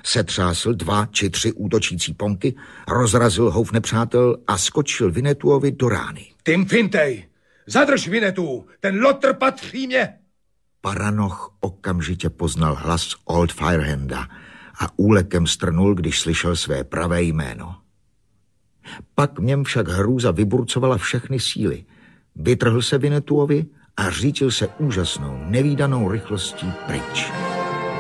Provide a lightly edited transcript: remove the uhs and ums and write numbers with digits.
setřásl 2 či 3 útočící ponky, rozrazil houf nepřátel a skočil Vinetuovi do rány. Tim Fintej, zadrž Vinetu, ten lotr patří mě. Paranoch okamžitě poznal hlas Old Firehanda a úlekem strnul, když slyšel své pravé jméno. Pak v něm však hrůza vyburcovala všechny síly. Vytrhl se Vinetuovi a řítil se úžasnou, nevídanou rychlostí pryč.